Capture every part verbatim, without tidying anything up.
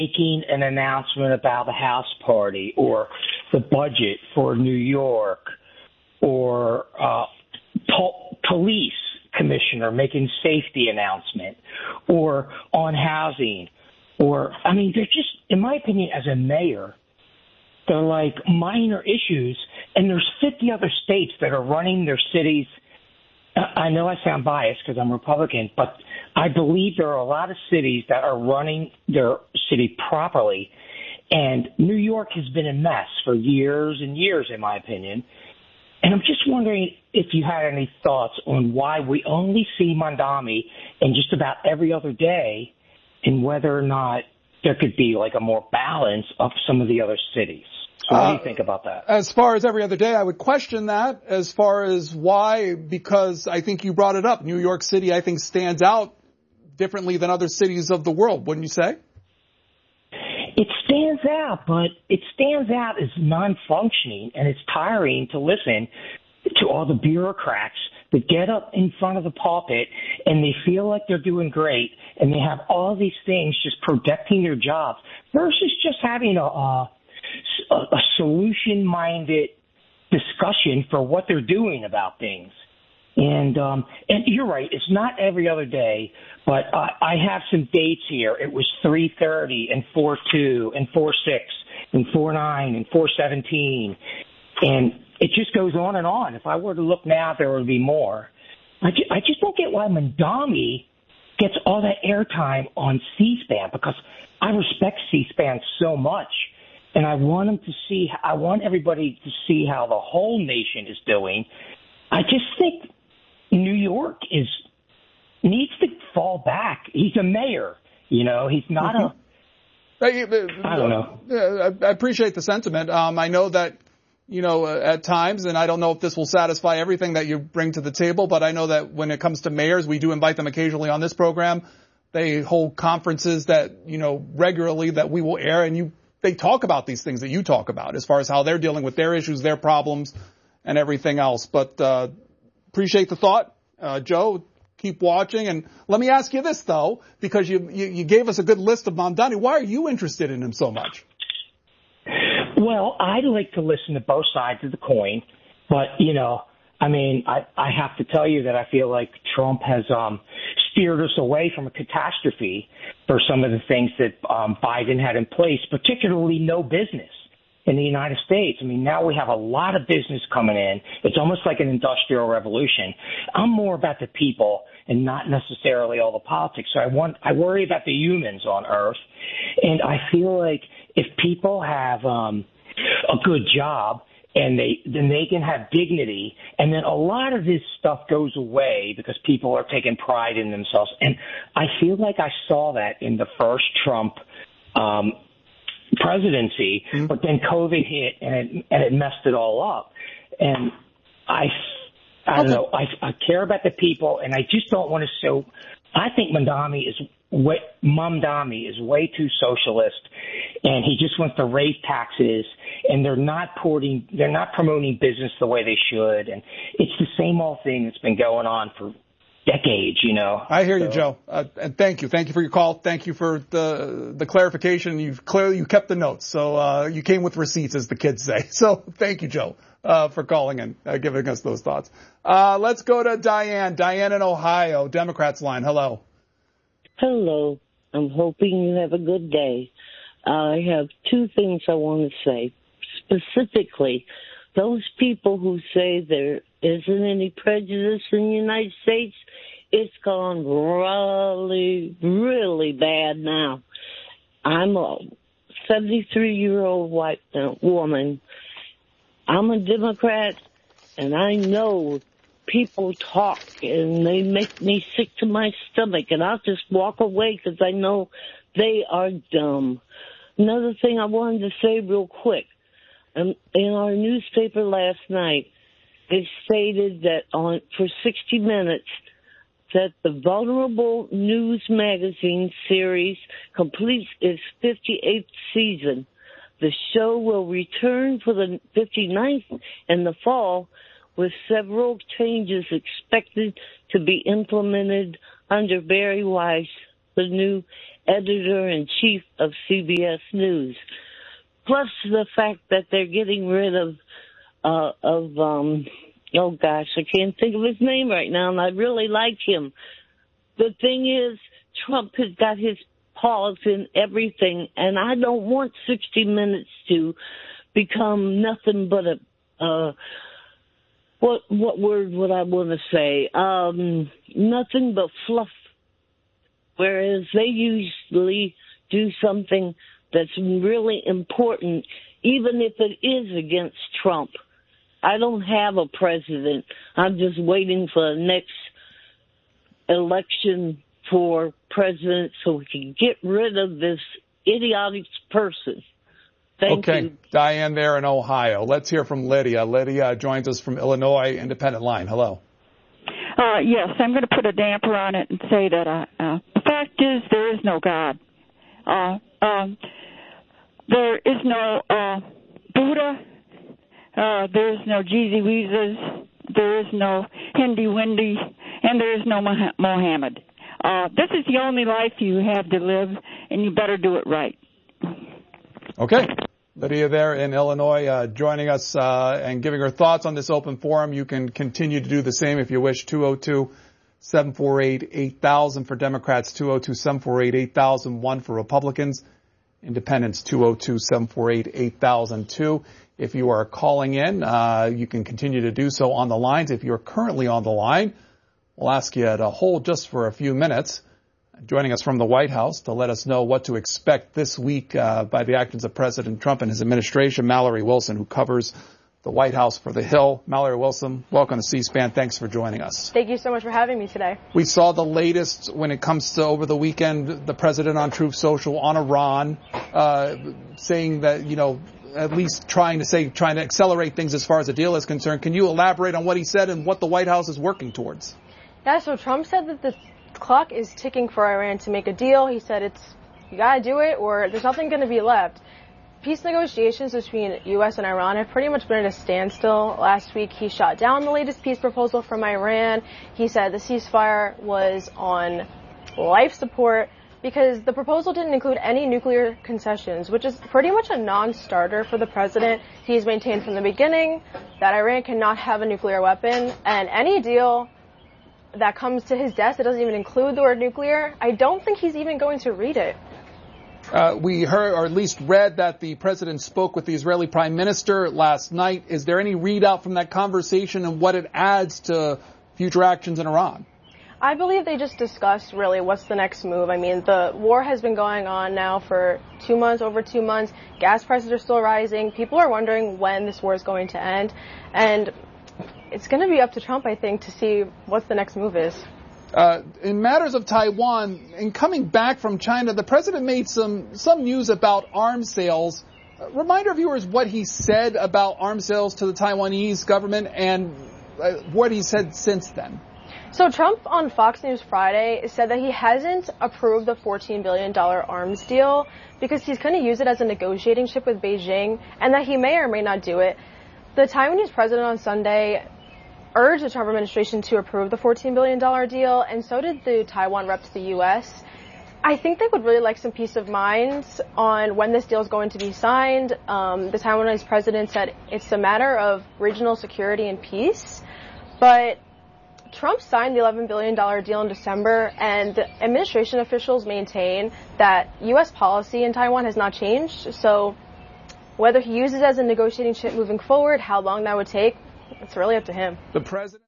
making an announcement about the House party or the budget for New York or uh, po- police commissioner making safety announcement or on housing or, I mean, they're just, in my opinion, as a mayor, they're like minor issues, and there's fifty other states that are running their cities. I know I sound biased because I'm Republican, but I believe there are a lot of cities that are running their city properly. And New York has been a mess for years and years, in my opinion. And I'm just wondering if you had any thoughts on why we only see Mamdani in just about every other day and whether or not there could be like a more balance of some of the other cities. So what uh, do you think about that? As far as every other day, I would question that as far as why, because I think you brought it up. New York City, I think, stands out differently than other cities of the world, wouldn't you say? It stands out, but it stands out as non-functioning, and it's tiring to listen to all the bureaucrats that get up in front of the pulpit and they feel like they're doing great and they have all these things just protecting their jobs versus just having a, a, a solution-minded discussion for what they're doing about things. And um, and you're right, it's not every other day, but uh, I have some dates here. It was three thirty and four two and four six and four nine and four seventeen. And it just goes on and on. If I were to look now, there would be more. I just, I just don't get why Mamdani gets all that airtime on C-SPAN, because I respect C-SPAN so much. And I want them to see, I want everybody to see how the whole nation is doing. I just think New York is needs to fall back. He's a mayor, you know. He's not a. I don't know. I appreciate the sentiment. Um, I know that, you know, at times, and I don't know if this will satisfy everything that you bring to the table, but I know that when it comes to mayors, we do invite them occasionally on this program. They hold conferences that, you know, regularly that we will air, and you they talk about these things that you talk about as far as how they're dealing with their issues, their problems, and everything else. But uh appreciate the thought. Uh Joe, keep watching. And let me ask you this, though, because you, you, you gave us a good list of Mamdani. Why are you interested in him so much? Well, I like to listen to both sides of the coin. But, you know, I mean, I, I have to tell you that I feel like Trump has um, steered us away from a catastrophe for some of the things that um, Biden had in place, particularly no business in the United States. I mean, now we have a lot of business coming in. It's almost like an industrial revolution. I'm more about the people and not necessarily all the politics. So I want, I worry about the humans on Earth. And I feel like if people have um, a good job and they, then they can have dignity. And then a lot of this stuff goes away because people are taking pride in themselves. And I feel like I saw that in the first Trump um presidency, mm-hmm. but then COVID hit and it, and it messed it all up. And I, I don't okay. know, I, I care about the people, and I just don't want to so, I think Mamdani is way, Mamdani is way too socialist, and he just wants to raise taxes, and they're not porting, they're not promoting business the way they should, and it's the same old thing that's been going on for decades, you know. I hear so. you, Joe. Uh, and thank you. Thank you for your call. Thank you for the the clarification. You've clearly, you kept the notes. So, uh, you came with receipts, as the kids say. So thank you, Joe, uh, for calling and uh, giving us those thoughts. Uh, let's go to Diane. Diane in Ohio, Democrats line. Hello. Hello. I'm hoping you have a good day. I have two things I want to say. Specifically, those people who say there isn't any prejudice in the United States, it's gone really, really bad now. I'm a seventy-three-year-old white woman. I'm a Democrat, and I know people talk, and they make me sick to my stomach, and I'll just walk away because I know they are dumb. Another thing I wanted to say real quick. Um, in our newspaper last night, it stated that on for sixty minutes that the Vulnerable News Magazine series completes its fifty-eighth season. The show will return for the fifty-ninth in the fall, with several changes expected to be implemented under Barry Weiss, the new editor-in-chief of C B S News. Plus the fact that they're getting rid of, uh, of, um, oh gosh, I can't think of his name right now, and I really like him. The thing is, Trump has got his paws in everything, and I don't want sixty minutes to become nothing but a, uh, what, what word would I want to say? Um, nothing but fluff. Whereas they usually do something that's really important, even if it is against Trump. I don't have a president. I'm just waiting for the next election for president so we can get rid of this idiotic person. Thank okay. you. Diane there in Ohio. Let's hear from Lydia. Lydia joins us from Illinois Independent Line. Hello. Uh, yes, I'm going to put a damper on it and say that uh, uh, the fact is there is no God. Uh, um, there is no uh, Buddha. Uh, there is no Jeezy Weezers. There is no Hindi Windy. And there is no Mah- Mohammed. Uh, this is the only life you have to live, and you better do it right. Okay. Lydia there in Illinois uh, joining us uh, and giving her thoughts on this open forum. You can continue to do the same if you wish. two oh two, seven four eight, eight thousand for Democrats, two oh two, seven four eight, eight thousand one for Republicans. Independents, two oh two, seven four eight, eight thousand two. If you are calling in, uh, you can continue to do so on the lines. If you're currently on the line, we'll ask you to hold just for a few minutes. Joining us from the White House to let us know what to expect this week uh, by the actions of President Trump and his administration, Mallory Wilson, who covers the White House for The Hill. Mallory Wilson, welcome to C-SPAN. Thanks for joining us. Thank you so much for having me today. We saw the latest when it comes to over the weekend, the president on Truth Social on Iran, uh, saying that, you know, at least trying to say, trying to accelerate things as far as the deal is concerned. Can you elaborate on what he said and what the White House is working towards? Yeah, so Trump said that the clock is ticking for Iran to make a deal. He said it's, you gotta do it or there's nothing going to be left. Peace negotiations between U S and Iran have pretty much been at a standstill. Last week he shot down the latest peace proposal from Iran. He said the ceasefire was on life support because the proposal didn't include any nuclear concessions, which is pretty much a non-starter for the president. He's maintained from the beginning that Iran cannot have a nuclear weapon, and any deal that comes to his desk that doesn't even include the word nuclear, I don't think he's even going to read it. Uh, we heard, or at least read, that the president spoke with the Israeli prime minister last night. Is there any readout from that conversation and what it adds to future actions in Iran? I believe they just discussed really what's the next move. I mean, the war has been going on now for two months, over two months. Gas prices are still rising. People are wondering when this war is going to end. And it's going to be up to Trump, I think, to see what the next move is. Uh, in matters of Taiwan, in coming back from China, the president made some, some news about arms sales. Uh, remind our viewers what he said about arms sales to the Taiwanese government and uh, what he said since then. So Trump on Fox News Friday said that he hasn't approved the fourteen billion dollars arms deal because he's going to use it as a negotiating chip with Beijing and that he may or may not do it. The Taiwanese president on Sunday urged the Trump administration to approve the fourteen billion dollars deal, and so did the Taiwan rep to the U S. I think they would really like some peace of mind on when this deal is going to be signed. Um, the Taiwanese president said it's a matter of regional security and peace, but Trump signed the eleven billion dollars deal in December, and administration officials maintain that U S policy in Taiwan has not changed. So whether he uses it as a negotiating chip moving forward, how long that would take, it's really up to him. The president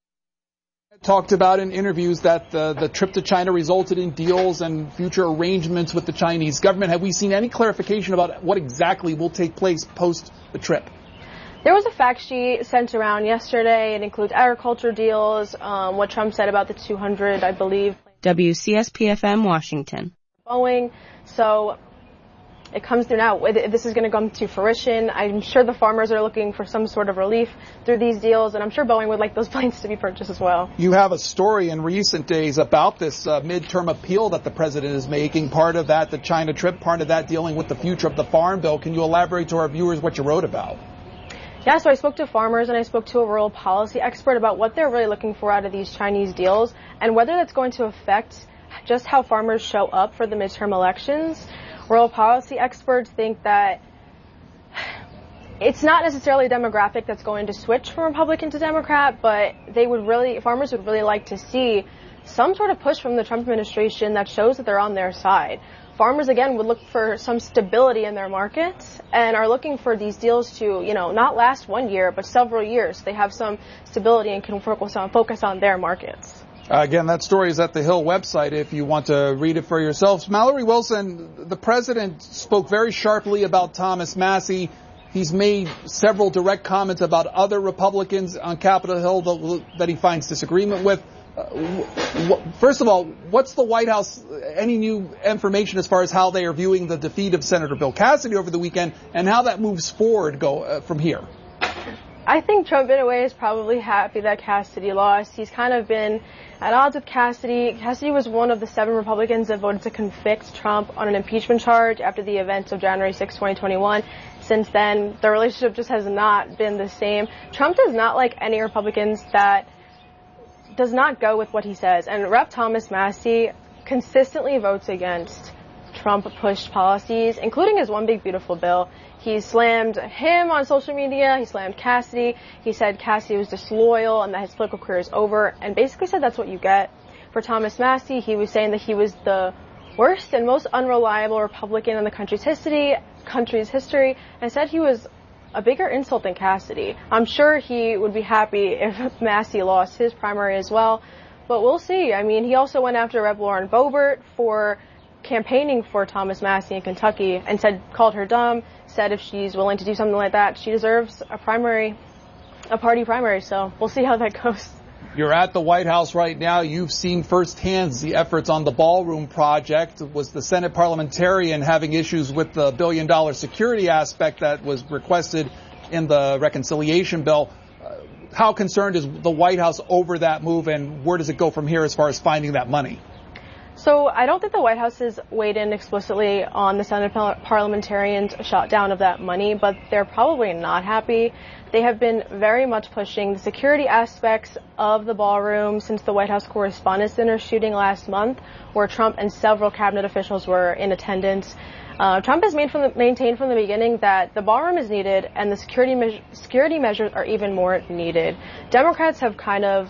talked about in interviews that the, the trip to China resulted in deals and future arrangements with the Chinese government. Have we seen any clarification about what exactly will take place post the trip? There was a fact sheet sent around yesterday. It includes agriculture deals, um, what Trump said about the two hundred, I believe. W C S P F M, Washington. Boeing. So it comes through now. This is going to come to fruition. I'm sure the farmers are looking for some sort of relief through these deals, and I'm sure Boeing would like those planes to be purchased as well. You have a story in recent days about this uh, midterm appeal that the president is making. Part of that, the China trip, part of that dealing with the future of the Farm Bill. Can you elaborate to our viewers what you wrote about? Yeah, so I spoke to farmers and I spoke to a rural policy expert about what they're really looking for out of these Chinese deals and whether that's going to affect just how farmers show up for the midterm elections. Rural policy experts think that it's not necessarily a demographic that's going to switch from Republican to Democrat, but they would really, farmers would really like to see some sort of push from the Trump administration that shows that they're on their side. Farmers, again, would look for some stability in their markets and are looking for these deals to, you know, not last one year, but several years. They have some stability and can focus on, focus on their markets. Uh, again, that story is at the Hill website if you want to read it for yourselves. Mallory Wilson, the president spoke very sharply about Thomas Massie. He's made several direct comments about other Republicans on Capitol Hill that, that he finds disagreement with. Uh, first of all, what's the White House, any new information as far as how they are viewing the defeat of Senator Bill Cassidy over the weekend and how that moves forward go uh, from here? I think Trump, in a way, is probably happy that Cassidy lost. He's kind of been at odds with Cassidy. Cassidy was one of the seven Republicans that voted to convict Trump on an impeachment charge after the events of January sixth, twenty twenty-one. Since then, the relationship just has not been the same. Trump does not like any Republicans that does not go with what he says. And Representative Thomas Massie consistently votes against Trump-pushed policies, including his One Big Beautiful Bill. He slammed him on social media. He slammed Cassidy. He said Cassidy was disloyal and that his political career is over, and basically said that's what you get. For Thomas Massie, he was saying that he was the worst and most unreliable Republican in the country's history, country's history, and said he was a bigger insult than Cassidy. I'm sure he would be happy if Massie lost his primary as well, but we'll see. I mean, he also went after Representative Lauren Boebert for campaigning for Thomas Massie in Kentucky and said, called her dumb, said if she's willing to do something like that, she deserves a primary, a party primary. So we'll see how that goes. You're at the White House right now. You've seen firsthand the efforts on the Ballroom Project. Was the Senate parliamentarian having issues with the billion dollar security aspect that was requested in the reconciliation bill? Uh, how concerned is the White House over that move, and where does it go from here as far as finding that money? So I don't think the White House has weighed in explicitly on the Senate parliamentarians' shutdown of that money, but they're probably not happy. They have been very much pushing the security aspects of the ballroom since the White House Correspondents' Dinner shooting last month, where Trump and several cabinet officials were in attendance. Uh, Trump has made from the, maintained from the beginning that the ballroom is needed and the security, me- security measures are even more needed. Democrats have kind of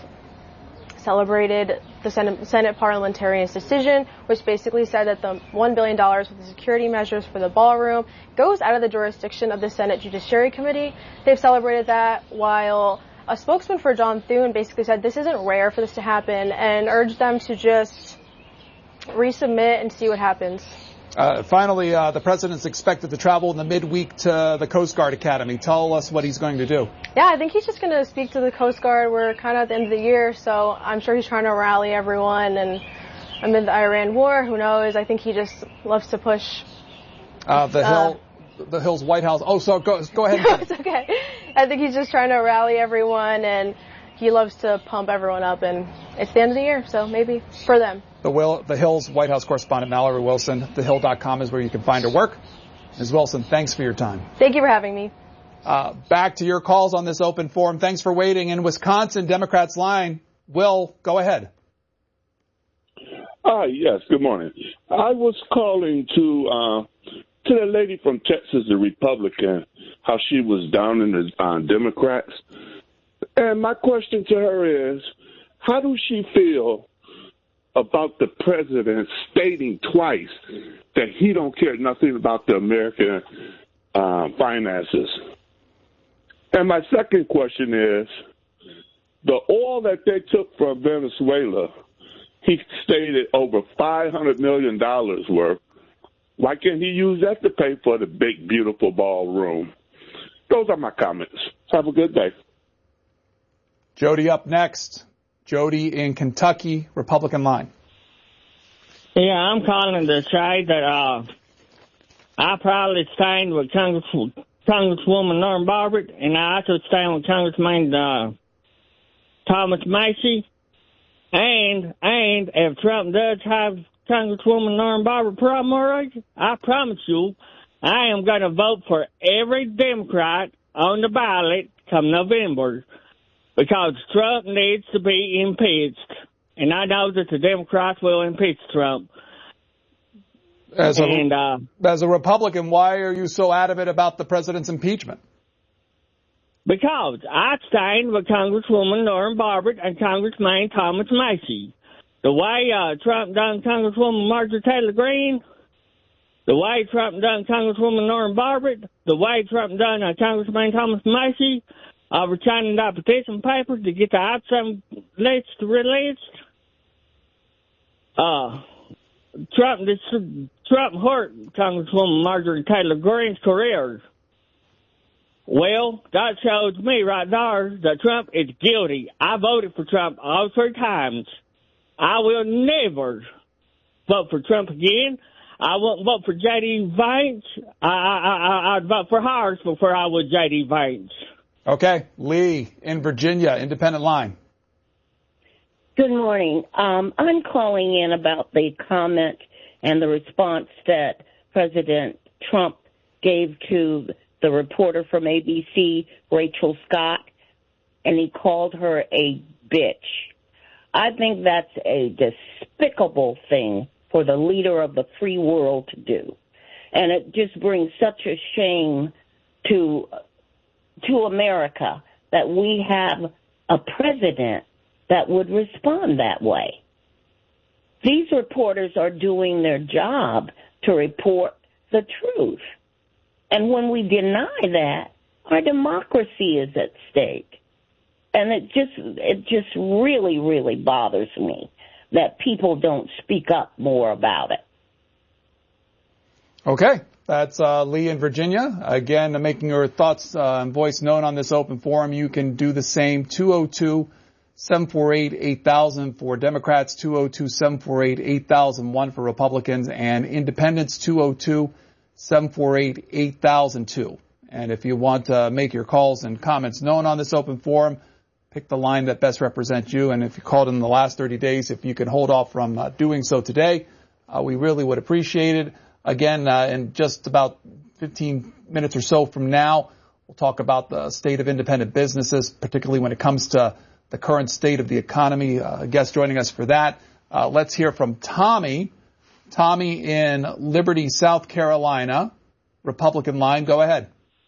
celebrated the Senate, Senate parliamentarians' decision, which basically said that the one billion dollars for the security measures for the ballroom goes out of the jurisdiction of the Senate Judiciary Committee. They've celebrated that, while a spokesman for John Thune basically said this isn't rare for this to happen and urged them to just resubmit and see what happens. Uh, finally, uh, the president's expected to travel in the midweek to the Coast Guard Academy. Tell us what he's going to do. Yeah, I think he's just going to speak to the Coast Guard. We're kind of at the end of the year, so I'm sure he's trying to rally everyone. And amid the Iran war, who knows? I think he just loves to push. Uh, the uh, Hill, the Hill's White House. Oh, so go, go ahead. No, it's okay. I think he's just trying to rally everyone, and he loves to pump everyone up. And it's the end of the year, so maybe for them. The, Will, the Hill's White House correspondent, Mallory Wilson. the hill dot com is where you can find her work. Miz Wilson, thanks for your time. Thank you for having me. Uh, back to your calls on this open forum. Thanks for waiting. In Wisconsin, Democrats line. Will, go ahead. Hi, yes, good morning. I was calling to uh, to the lady from Texas, the Republican, how she was down in the uh, Democrats. And my question to her is, how does she feel about the president stating twice that he don't care nothing about the American uh, finances? And my second question is, the oil that they took from Venezuela, he stated over five hundred million dollars worth. Why can't he use that to pay for the big, beautiful ballroom? Those are my comments. Have a good day. Jody up next. Jody in Kentucky, Republican line. Yeah, I'm calling to say that uh, I probably stand with Congress, Congresswoman Lauren Boebert, and I also stand with Congressman uh, Thomas Massie. And and if Trump does have Congresswoman Lauren Boebert primary, I promise you, I am going to vote for every Democrat on the ballot come November, because Trump needs to be impeached. and I know that the Democrats will impeach Trump. As a, and, uh, as a Republican, why are you so adamant about the president's impeachment? Because I stand with Congresswoman Lauren Boebert and Congressman Thomas Massie. The way uh, Trump done Congresswoman Marjorie Taylor Greene, the way Trump done Congresswoman Lauren Boebert, the way Trump done uh, Congressman Thomas Massie, uh, we're signing that petition paper to get the outcome list released. Uh, Trump, this, Trump hurt Congresswoman Marjorie Taylor Greene's career. Well, that shows me right there that Trump is guilty. I voted for Trump all three times. I will never vote for Trump again. I won't vote for J D. Vance. I, I, I, I'd vote for Harris before I would J D. Vance. Okay. Lee in Virginia, Independent Line. Good morning. Um, I'm calling in about the comment and the response that President Trump gave to the reporter from A B C, Rachel Scott, and he called her a bitch. I think that's a despicable thing for the leader of the free world to do. And it just brings such a shame to, to America that we have a president that would respond that way. These reporters are doing their job to report the truth. And when we deny that, our democracy is at stake. And it just it just really, really bothers me that people don't speak up more about it. Okay. That's uh, Lee in Virginia. Again, making your thoughts uh, and voice known on this open forum. You can do the same. two oh two, seven four eight, eight thousand for Democrats, two oh two, seven four eight, eight thousand one for Republicans, and Independents, two oh two, seven four eight, eight thousand two. And if you want to make your calls and comments known on this open forum, pick the line that best represents you. And if you called in the last thirty days, if you can hold off from uh, doing so today, uh, we really would appreciate it. Again, uh, in just about fifteen minutes or so from now, we'll talk about the state of independent businesses, particularly when it comes to the current state of the economy. Uh, a guest joining us for that. Uh, let's hear from Tommy. Tommy in Liberty, South Carolina, Republican line. Go ahead.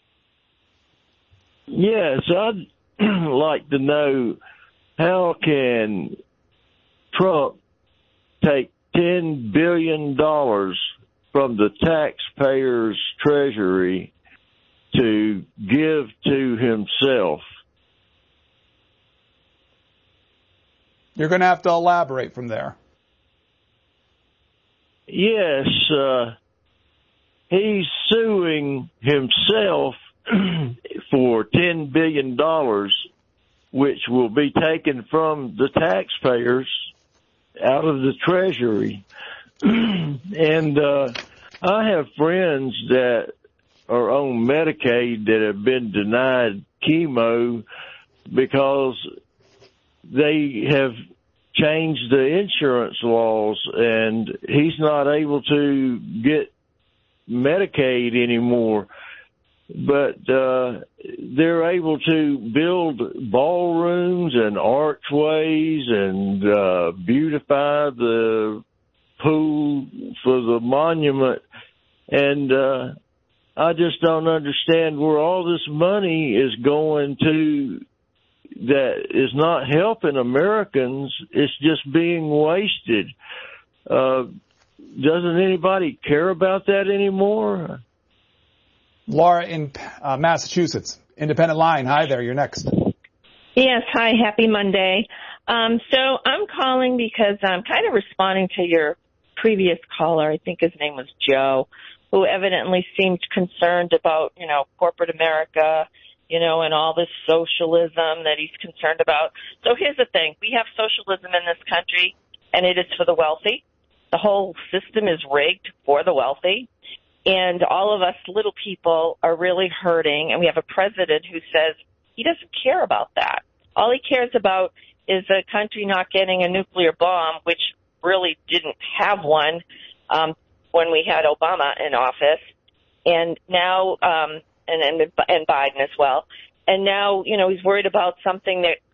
Yes, I'd like to know, how can Trump take ten billion dollars from the taxpayers' treasury to give to himself? You're going to have to elaborate from there. Yes, uh, he's suing himself for ten billion dollars, which will be taken from the taxpayers out of the treasury. And uh, I have friends that are on Medicaid that have been denied chemo because they have changed the insurance laws, and he's not able to get Medicaid anymore. But uh, they're able to build ballrooms and archways and uh, beautify the pool for the monument. And uh, I just don't understand where all this money is going to that is not helping Americans. It's just being wasted. Uh, doesn't anybody care about that anymore? Laura in uh, Massachusetts, Independent Line. Hi there. You're next. Yes. Hi. Happy Monday. Um, so I'm calling because I'm kind of responding to your previous caller. I think his name was Joe, who evidently seemed concerned about, you know, corporate America, you know, and all this socialism that he's concerned about. So here's the thing. We have socialism in this country, and it is for the wealthy. The whole system is rigged for the wealthy. And all of us little people are really hurting, and we have a president who says he doesn't care about that. All he cares about is the country not getting a nuclear bomb, which really didn't have one um, when we had Obama in office, and now um, and, and and Biden as well. And now, you know, he's worried about something that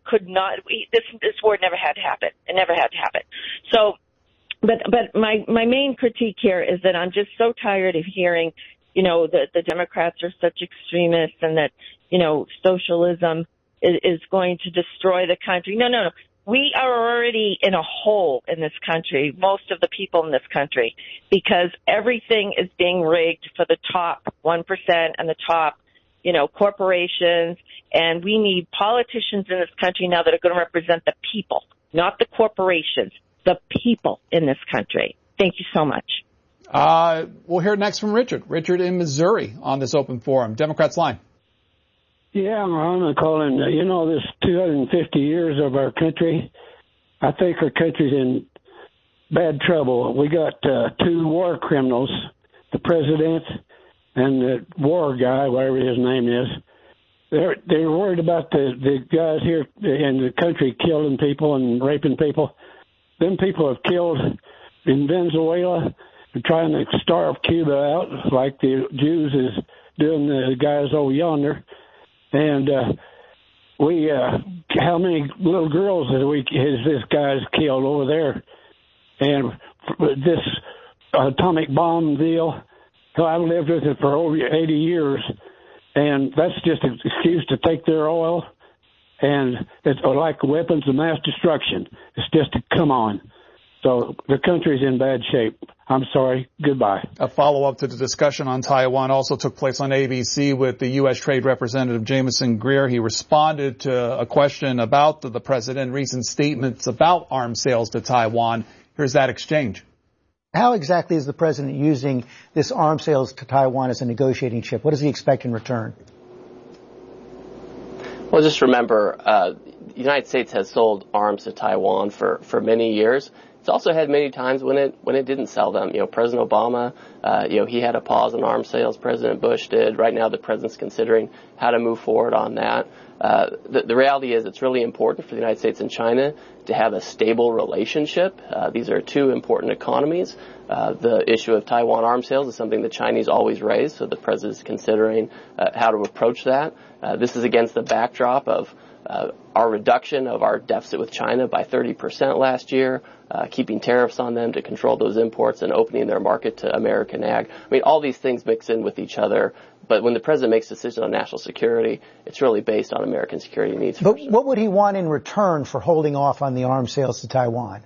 could not, we, this, this war never had to happen. It never had to happen. So, but, but my, my main critique here is that I'm just so tired of hearing, you know, that the Democrats are such extremists and that, you know, socialism is, is going to destroy the country. No, no, no. We are already in a hole in this country, most of the people in this country, because everything is being rigged for the top one percent and the top, you know, corporations. And we need politicians in this country now that are going to represent the people, not the corporations, the people in this country. Thank you so much. Uh, we'll hear next from Richard. Richard in Missouri on this open forum. Democrats line. Yeah, I'm calling. You know, this two hundred fifty years of our country, I think our country's in bad trouble. We got uh, two war criminals, the president and the war guy, whatever his name is. They're they're worried about the the guys here in the country killing people and raping people. Them people have killed in Venezuela. They're trying to starve Cuba out like the Jews is doing the guys over yonder. And uh, we, uh, how many little girls has we has this guy's killed over there? And this atomic bomb deal, I've lived with it for over eighty years, and that's just an excuse to take their oil. And it's like weapons of mass destruction. It's just a come on. So the country's in bad shape. I'm sorry. Goodbye. A follow-up to the discussion on Taiwan also took place on A B C with the U S Trade Representative Jameson Greer. He responded to a question about the, the president, recent statements about arms sales to Taiwan. Here's that exchange. How exactly is the president using this arms sales to Taiwan as a negotiating chip? What does he expect in return? Well, just remember, uh, the United States has sold arms to Taiwan for, for many years. It's also had many times when it when it didn't sell them. You know, President Obama, uh, you know, he had a pause on arms sales. President Bush did. Right now, the president's considering how to move forward on that. Uh, the, the reality is it's really important for the United States and China to have a stable relationship. Uh, these are two important economies. Uh, the issue of Taiwan arms sales is something the Chinese always raise, so the president is considering uh, how to approach that. Uh, this is against the backdrop of Uh, our reduction of our deficit with China by thirty percent last year, uh, keeping tariffs on them to control those imports and opening their market to American ag. I mean, all these things mix in with each other. But when the president makes decisions on national security, it's really based on American security needs. But first. What would he want in return for holding off on the arms sales to Taiwan?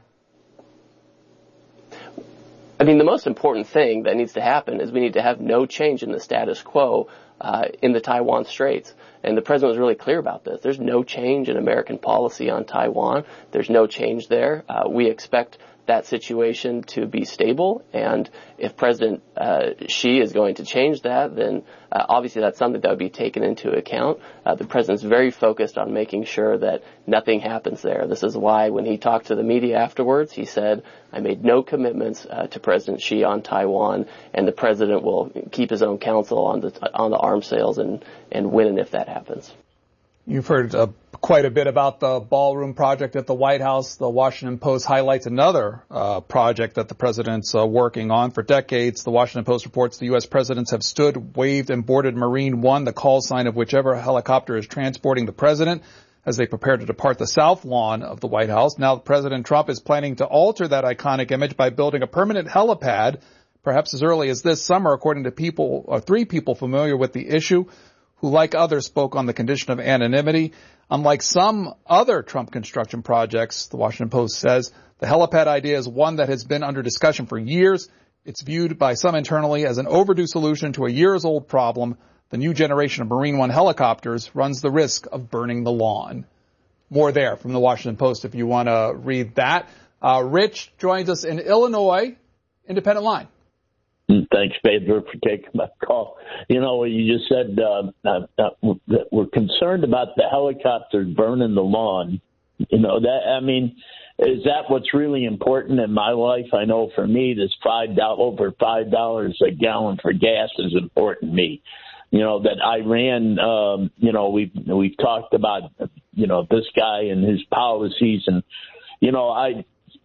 I mean, the most important thing that needs to happen is we need to have no change in the status quo uh, in the Taiwan Straits. And the president was really clear about this. There's no change in American policy on Taiwan. There's no change there. Uh, we expect that situation to be stable. And if President uh, Xi is going to change that, then uh, obviously that's something that would be taken into account. Uh, the president's very focused on making sure that nothing happens there. This is why when he talked to the media afterwards, he said, I made no commitments uh, to President Xi on Taiwan, and the president will keep his own counsel on the on the arms sales and, and when if that happens. You've heard uh, quite a bit about the ballroom project at the White House. The Washington Post highlights another uh, project that the president's uh, working on for decades. The Washington Post reports the U S presidents have stood, waved, and boarded Marine One, the call sign of whichever helicopter is transporting the president, as they prepare to depart the south lawn of the White House. Now, President Trump is planning to alter that iconic image by building a permanent helipad, perhaps as early as this summer, according to people, or three people familiar with the issue, who, like others, spoke on the condition of anonymity. Unlike some other Trump construction projects, the Washington Post says, the helipad idea is one that has been under discussion for years. It's viewed by some internally as an overdue solution to a years-old problem. The new generation of Marine One helicopters runs the risk of burning the lawn. More there from the Washington Post if you want to read that. Uh, Rich joins us in Illinois, Independent Line. Thanks, Pedro, for taking my call. You know, you just said uh, uh, uh, that we're concerned about the helicopters burning the lawn. You know, that, I mean, is that what's really important in my life? I know for me, this five dollars, over five dollars a gallon for gas is important to me. You know, that Iran, um, you know, we've, we've talked about, you know, this guy and his policies. And, you know, I,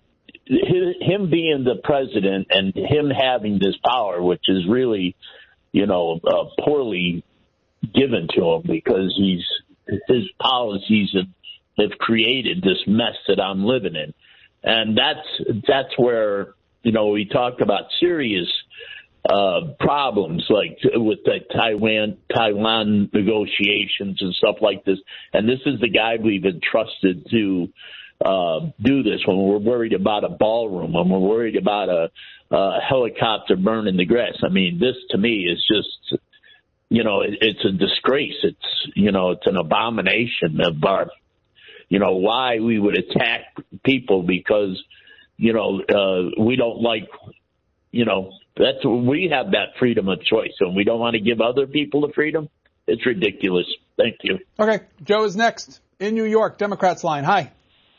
him being the president and him having this power, which is really, you know, uh, poorly given to him because he's his policies have have created this mess that I'm living in. And that's that's where, you know, we talk about serious uh, problems like with the Taiwan Taiwan negotiations and stuff like this. And this is the guy we've entrusted to uh, do this when we're worried about a ballroom, when we're worried about a, a helicopter burning the grass. I mean, this to me is just, you know, it, it's a disgrace. It's, you know, it's an abomination of our, you know, why we would attack people because, you know, uh, we don't like, you know, that's we have that freedom of choice, and we don't want to give other people the freedom. It's ridiculous. Thank you. Okay, Joe is next in New York. Democrats line. Hi.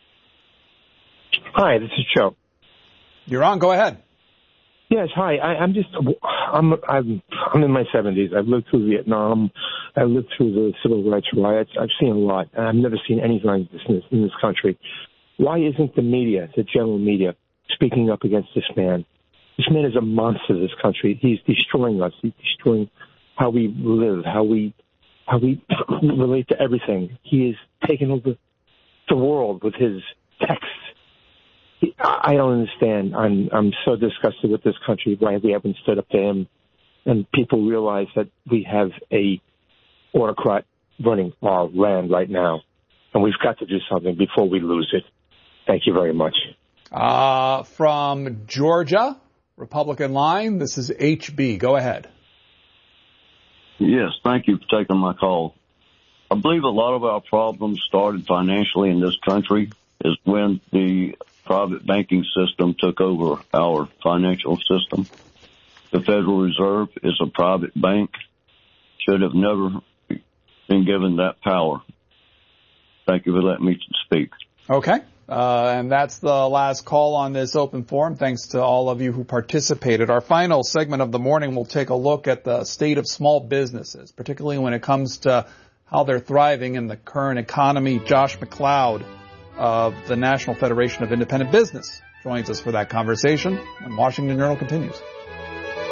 Hi, this is Joe. You're on. Go ahead. Yes, hi. I, I'm just, I'm, I'm, I'm in my seventies. I've lived through Vietnam. I've lived through the civil rights riots. I've seen a lot, and I've never seen anything like this in this, in this country. Why isn't the media, the general media, speaking up against this man? This man is a monster of this country. He's destroying us. He's destroying how we live, how we, how we relate to everything. He is taking over the world with his texts. I don't understand. I'm I'm so disgusted with this country. Why we haven't stood up to him, and people realize that we have a autocrat running our land right now, and we've got to do something before we lose it. Thank you very much. Uh, from Georgia, Republican line. This is H B. Go ahead. Yes, thank you for taking my call. I believe a lot of our problems started financially in this country is when the private banking system took over our financial system. The Federal Reserve is a private bank, should have never been given that power. Thank you for letting me speak. Okay. Uh, and that's the last call on this open forum. Thanks to all of you who participated. Our final segment of the morning will take a look at the state of small businesses, particularly when it comes to how they're thriving in the current economy. Josh McLeod of the National Federation of Independent Business joins us for that conversation, and Washington Journal continues.